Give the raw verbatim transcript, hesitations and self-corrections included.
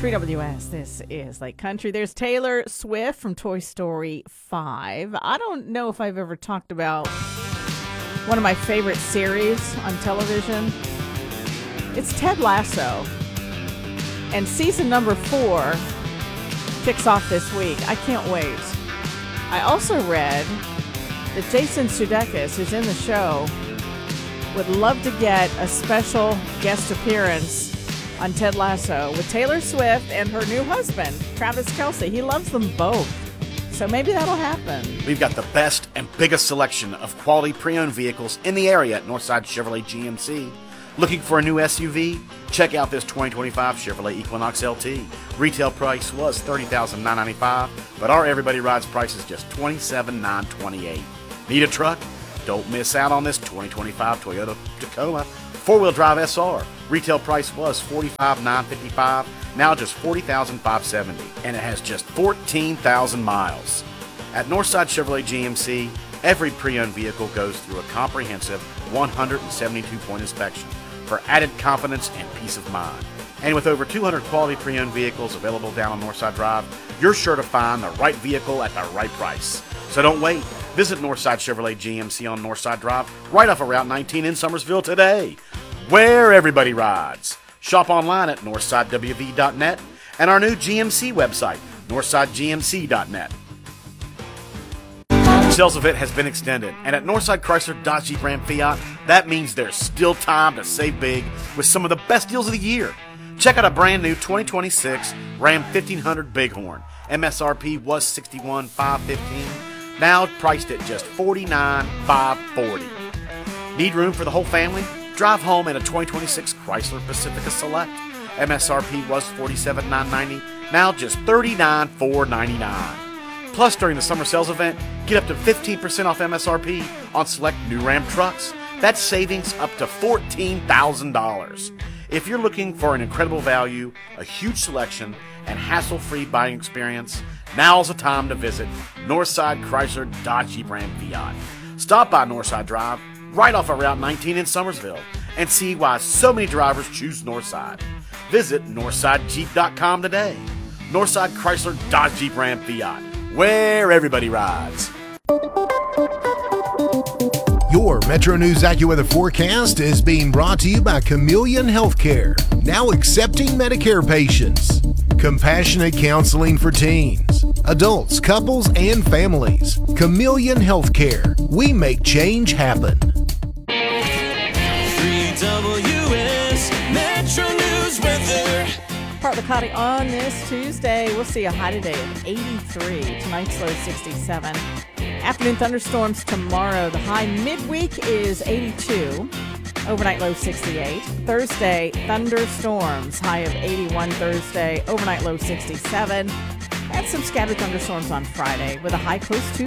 three W S, this is Lake Country. There's Taylor Swift from Toy Story five. I don't know if I've ever talked about one of my favorite series on television. It's Ted Lasso. And season number four kicks off this week. I can't wait. I also read that Jason Sudeikis, who's in the show, would love to get a special guest appearance on Ted Lasso with Taylor Swift and her new husband, Travis Kelce. He loves them both. So maybe that'll happen. We've got the best and biggest selection of quality pre-owned vehicles in the area at Northside Chevrolet G M C. Looking for a new S U V? Check out this twenty twenty-five Chevrolet Equinox L T. Retail price was thirty thousand nine hundred ninety-five dollars, but our Everybody Rides price is just twenty-seven thousand nine hundred twenty-eight dollars. Need a truck? Don't miss out on this twenty twenty-five Toyota Tacoma four-wheel drive S R. Retail price was forty-five thousand nine hundred fifty-five dollars, now just forty thousand five hundred seventy dollars, and it has just fourteen thousand miles. At Northside Chevrolet G M C, every pre-owned vehicle goes through a comprehensive one hundred seventy-two point inspection for added confidence and peace of mind. And with over two hundred quality pre-owned vehicles available down on Northside Drive, you're sure to find the right vehicle at the right price. So don't wait. Visit Northside Chevrolet G M C on Northside Drive, right off of Route nineteen in Summersville today, where everybody rides. Shop online at northside w v dot net and our new G M C website, northside g m c dot net. Sales event has been extended, and at Northside Chrysler Dodge Jeep Ram Fiat, that means there's still time to save big with some of the best deals of the year. Check out a brand new twenty twenty-six Ram fifteen hundred Bighorn. M S R P was sixty-one thousand five hundred fifteen dollars, now priced at just forty-nine thousand five hundred forty dollars. Need room for the whole family? Drive home in a twenty twenty-six Chrysler Pacifica Select. M S R P was forty-seven thousand nine hundred ninety dollars, now just thirty-nine thousand four hundred ninety-nine dollars. Plus, during the summer sales event, get up to fifteen percent off M S R P on select new Ram trucks. That's savings up to fourteen thousand dollars. If you're looking for an incredible value, a huge selection, and hassle-free buying experience, now's the time to visit Northside Chrysler Dodge Jeep Ram Fiat. Stop by Northside Drive, right off of Route nineteen in Summersville, and see why so many drivers choose Northside. Visit northside jeep dot com today. Northside Chrysler Dodge Jeep Ram Fiat, where everybody rides. Your Metro News AccuWeather forecast is being brought to you by Chameleon Healthcare, now accepting Medicare patients. Compassionate counseling for teens, adults, couples, and families. Chameleon Healthcare. We make change happen. three W S Metro News weather. Partly cloudy on this Tuesday. We'll see a high today of eighty-three. Tonight's low sixty-seven. Afternoon thunderstorms tomorrow. The high midweek is eighty-two. Overnight low sixty-eight. Thursday, thunderstorms. High of eighty-one Thursday. Overnight low sixty-seven. And some scattered thunderstorms on Friday with a high close to